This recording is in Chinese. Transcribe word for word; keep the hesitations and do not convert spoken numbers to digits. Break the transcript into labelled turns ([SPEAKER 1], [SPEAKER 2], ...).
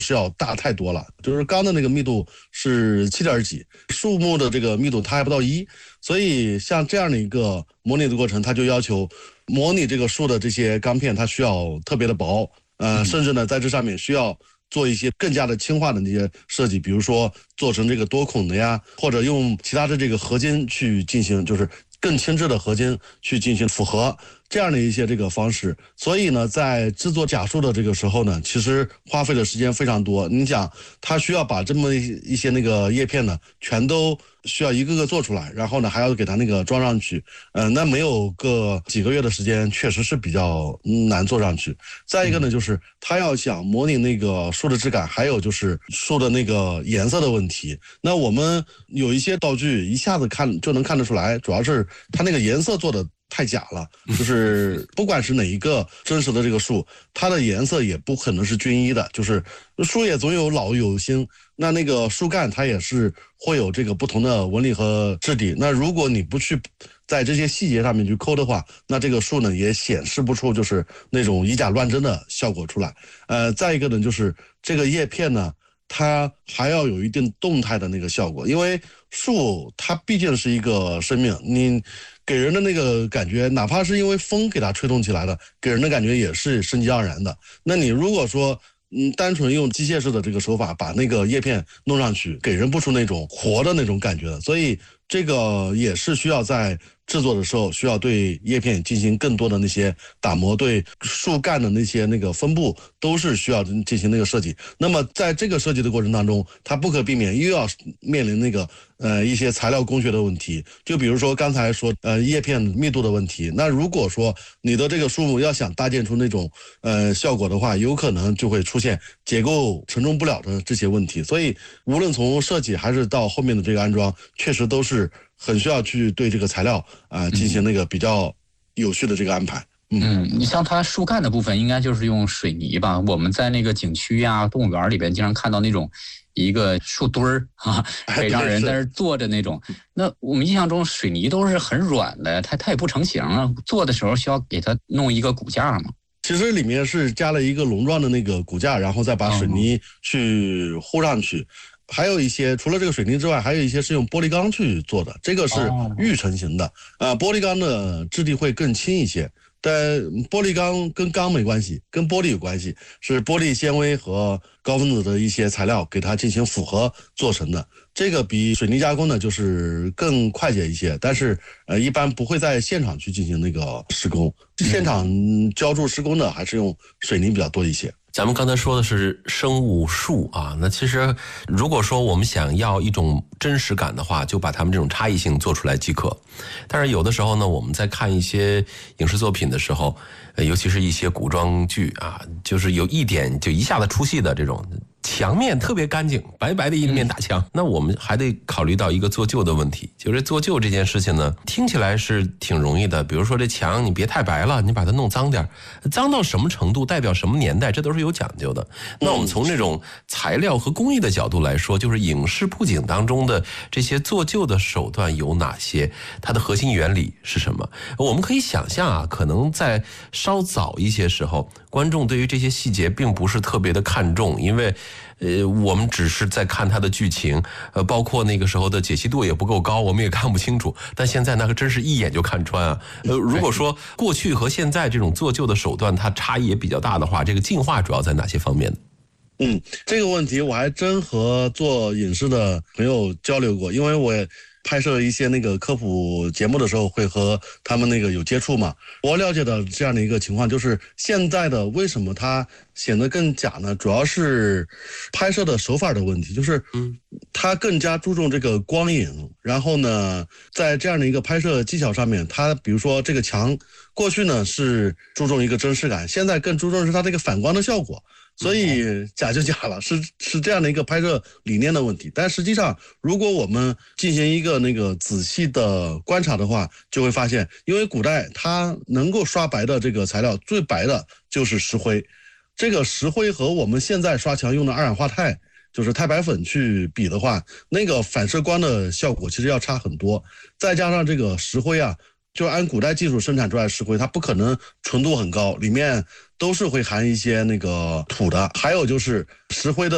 [SPEAKER 1] 是要大太多了，就是钢的那个密度是七点几，树木的这个密度它还不到一，所以像这样的一个模拟的过程，它就要求模拟这个树的这些钢片，它需要特别的薄，呃，甚至呢在这上面需要做一些更加的轻化的那些设计，比如说做成这个多孔的呀，或者用其他的这个合金去进行，就是更轻质的合金去进行复合，这样的一些这个方式。所以呢，在制作假树的这个时候呢，其实花费的时间非常多。你想，它需要把这么一些那个叶片呢，全都需要一个个做出来，然后呢还要给它那个装上去，嗯、呃，那没有个几个月的时间，确实是比较难做上去。再一个呢，就是它要想模拟那个树的质感，还有就是树的那个颜色的问题。那我们有一些道具一下子看就能看得出来，主要是它那个颜色做的太假了，就是不管是哪一个真实的这个树，它的颜色也不可能是均一的，就是树叶总有老有新，那那个树干它也是会有这个不同的纹理和质地。那如果你不去在这些细节上面去抠的话，那这个树呢也显示不出就是那种以假乱真的效果出来。呃，再一个呢，就是这个叶片呢，它还要有一定动态的那个效果，因为树它毕竟是一个生命，你给人的那个感觉，哪怕是因为风给它吹动起来的，给人的感觉也是生机盎然的。那你如果说嗯，单纯用机械式的这个手法把那个叶片弄上去，给人不出那种活的那种感觉的，所以这个也是需要在制作的时候需要对叶片进行更多的那些打磨，对树干的那些那个分布都是需要进行那个设计。那么在这个设计的过程当中，它不可避免又要面临那个呃一些材料工学的问题，就比如说刚才说呃叶片密度的问题。那如果说你的这个树木要想搭建出那种呃效果的话，有可能就会出现结构承重不了的这些问题。所以无论从设计还是到后面的这个安装，确实都是很需要去对这个材料啊、呃、进行那个比较有序的这个安排。
[SPEAKER 2] 嗯, 嗯，你像它树干的部分，应该就是用水泥吧？我们在那个景区呀、动物园里边经常看到那种一个树墩儿啊，可以让人在那儿坐着那种。那我们印象中水泥都是很软的，它它也不成型啊。做的时候需要给它弄一个骨架嘛？
[SPEAKER 1] 其实里面是加了一个笼状的那个骨架，然后再把水泥去糊上去。哦，还有一些除了这个水泥之外，还有一些是用玻璃钢去做的，这个是预成型的。呃，玻璃钢的质地会更轻一些，但玻璃钢跟钢没关系，跟玻璃有关系，是玻璃纤维和高分子的一些材料给它进行复合做成的。这个比水泥加工呢就是更快捷一些，但是呃一般不会在现场去进行那个施工，现场浇筑施工的还是用水泥比较多一些。
[SPEAKER 3] 咱们刚才说的是生物树啊，那其实如果说我们想要一种真实感的话，就把它们这种差异性做出来即可。但是有的时候呢，我们在看一些影视作品的时候，尤其是一些古装剧啊，就是有一点就一下子出戏的这种，墙面特别干净，白白的一面大墙。那我们还得考虑到一个做旧的问题，就是做旧这件事情呢，听起来是挺容易的。比如说这墙你别太白了，你把它弄脏点，脏到什么程度代表什么年代，这都是有讲究的。那我们从这种材料和工艺的角度来说，就是影视布景当中的这些做旧的手段有哪些，它的核心原理是什么？我们可以想象啊，可能在稍早一些时候，观众对于这些细节并不是特别的看重，因为呃，我们只是在看它的剧情，呃，包括那个时候的解析度也不够高，我们也看不清楚。但现在那个真是一眼就看穿啊！呃，如果说过去和现在这种做旧的手段它差异也比较大的话，这个进化主要在哪些方面呢？
[SPEAKER 1] 嗯，这个问题我还真和做影视的朋友交流过，因为我也拍摄一些那个科普节目的时候会和他们那个有接触嘛。我了解的这样的一个情况，就是现在的为什么它显得更假呢？主要是拍摄的手法的问题，就是它更加注重这个光影，然后呢在这样的一个拍摄技巧上面，它比如说这个墙过去呢是注重一个真实感，现在更注重是它这个反光的效果，所以假就假了，是是这样的一个拍摄理念的问题。但实际上如果我们进行一个那个仔细的观察的话，就会发现因为古代它能够刷白的这个材料最白的就是石灰，这个石灰和我们现在刷墙用的二氧化钛就是钛白粉去比的话，那个反射光的效果其实要差很多。再加上这个石灰啊，就按古代技术生产出来的石灰，它不可能纯度很高，里面都是会含一些那个土的，还有就是石灰的